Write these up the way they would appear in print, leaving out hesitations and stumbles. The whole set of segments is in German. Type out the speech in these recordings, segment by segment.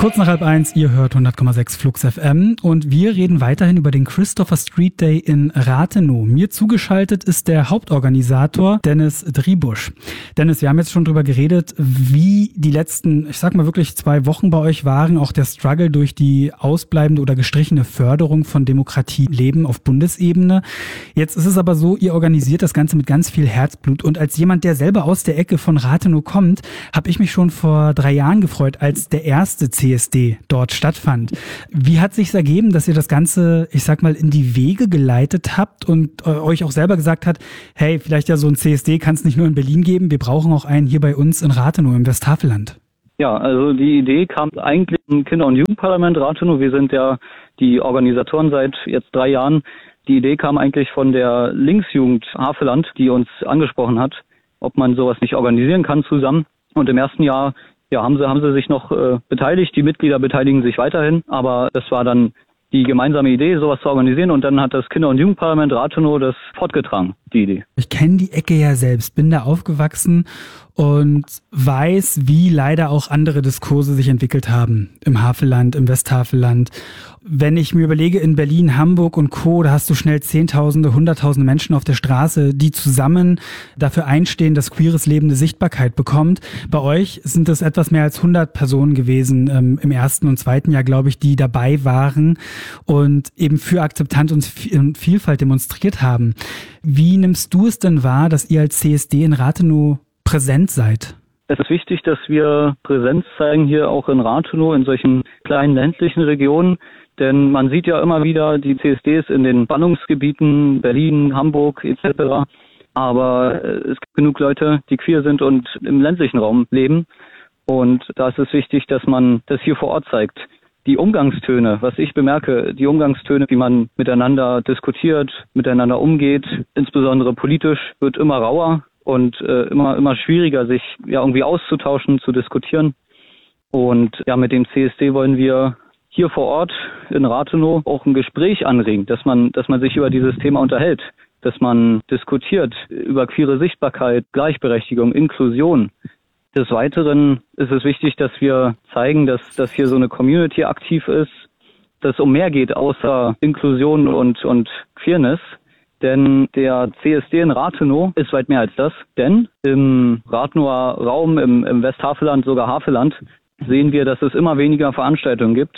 Kurz nach 12:30, ihr hört 100,6 Flux FM und wir reden weiterhin über den Christopher Street Day in Rathenow. Mir zugeschaltet ist der Hauptorganisator Dennis Driebusch. Dennis, wir haben jetzt schon drüber geredet, wie die letzten, ich sag mal wirklich 2 Wochen bei euch waren, auch der Struggle durch die ausbleibende oder gestrichene Förderung von Demokratieleben auf Bundesebene. Jetzt ist es aber so, ihr organisiert das Ganze mit ganz viel Herzblut und als jemand, der selber aus der Ecke von Rathenow kommt, habe ich mich schon vor 3 Jahren gefreut, als der erste CSD dort stattfand. Wie hat sich's ergeben, dass ihr das Ganze, ich sag mal, in die Wege geleitet habt und euch auch selber gesagt habt, hey, vielleicht ja so ein CSD kann es nicht nur in Berlin geben, wir brauchen auch einen hier bei uns in Rathenow im Westhaveland? Ja, also die Idee kam eigentlich im Kinder- und Jugendparlament Rathenow. Wir sind ja die Organisatoren seit jetzt 3 Jahren. Die Idee kam eigentlich von der Linksjugend Haveland, die uns angesprochen hat, ob man sowas nicht organisieren kann zusammen. Und im ersten Jahr haben sie sich noch beteiligt. Die Mitglieder beteiligen sich weiterhin. Aber das war dann die gemeinsame Idee, sowas zu organisieren. Und dann hat das Kinder- und Jugendparlament Rathenow das fortgetragen, die Idee. Ich kenne die Ecke ja selbst, bin da aufgewachsen und weiß, wie leider auch andere Diskurse sich entwickelt haben im Havelland, im Westhaveland. Wenn ich mir überlege, in Berlin, Hamburg und Co., da hast du schnell Zehntausende, Hunderttausende Menschen auf der Straße, die zusammen dafür einstehen, dass queeres Leben eine Sichtbarkeit bekommt. Bei euch sind es etwas mehr als 100 Personen gewesen im ersten und zweiten Jahr, glaube ich, die dabei waren und eben für Akzeptanz und Vielfalt demonstriert haben. Wie nimmst du es denn wahr, dass ihr als CSD in Rathenow präsent seid? Es ist wichtig, dass wir Präsenz zeigen hier auch in Rathenow, in solchen kleinen ländlichen Regionen. Denn man sieht ja immer wieder die CSDs in den Ballungsgebieten, Berlin, Hamburg etc. Aber es gibt genug Leute, die queer sind und im ländlichen Raum leben. Und da ist es wichtig, dass man das hier vor Ort zeigt. Die Umgangstöne, was ich bemerke, die Umgangstöne, wie man miteinander diskutiert, miteinander umgeht, insbesondere politisch, wird immer rauer und immer schwieriger, sich ja irgendwie auszutauschen, zu diskutieren. Und ja, mit dem CSD wollen wir hier vor Ort in Rathenow auch ein Gespräch anregen, dass man sich über dieses Thema unterhält, dass man diskutiert über queere Sichtbarkeit, Gleichberechtigung, Inklusion. Des Weiteren ist es wichtig, dass wir zeigen, dass hier so eine Community aktiv ist, dass es um mehr geht außer Inklusion und Queerness. Denn der CSD in Rathenow ist weit mehr als das. Denn im Rathenower Raum, im Westhaveland, sogar Haveland, sehen wir, dass es immer weniger Veranstaltungen gibt,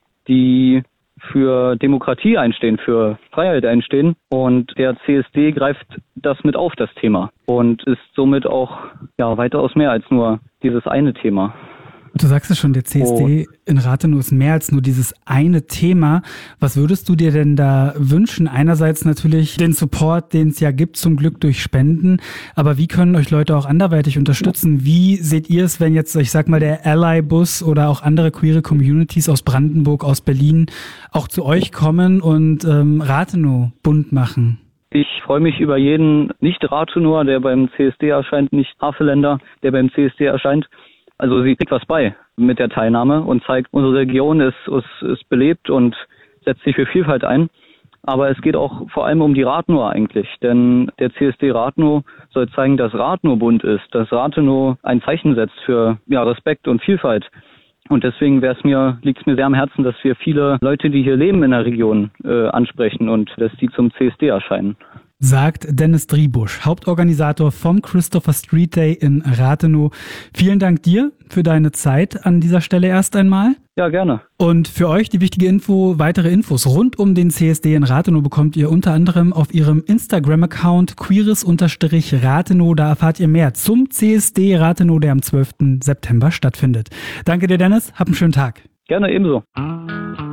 die für Demokratie einstehen, für Freiheit einstehen. Und der CSD greift das mit auf, das Thema. Und ist somit auch weitaus mehr als nur dieses eine Thema. Du sagst es schon, der CSD in Rathenow ist mehr als nur dieses eine Thema. Was würdest du dir denn da wünschen? Einerseits natürlich den Support, den es ja gibt, zum Glück durch Spenden. Aber wie können euch Leute auch anderweitig unterstützen? Wie seht ihr es, wenn jetzt, ich sag mal, der Ally-Bus oder auch andere queere Communities aus Brandenburg, aus Berlin auch zu euch kommen und Rathenow bunt machen? Ich freue mich über jeden Nicht-Rathenower, der beim CSD erscheint, Nicht-Haveländer, der beim CSD erscheint. Also sie kriegt was bei mit der Teilnahme und zeigt, unsere Region ist belebt und setzt sich für Vielfalt ein. Aber es geht auch vor allem um die Rathenower eigentlich. Denn der CSD Rathenow soll zeigen, dass Rathenow bunt ist, dass Rathenow ein Zeichen setzt für Respekt und Vielfalt. Und deswegen liegt es mir sehr am Herzen, dass wir viele Leute, die hier leben in der Region, ansprechen und dass die zum CSD erscheinen. Sagt Dennis Driebusch, Hauptorganisator vom Christopher Street Day in Rathenow. Vielen Dank dir für deine Zeit an dieser Stelle erst einmal. Ja, gerne. Und für euch die wichtige Info, weitere Infos rund um den CSD in Rathenow bekommt ihr unter anderem auf ihrem Instagram-Account queeres_Rathenow. Da erfahrt ihr mehr zum CSD Rathenow, der am 12. September stattfindet. Danke dir, Dennis. Hab einen schönen Tag. Gerne, ebenso.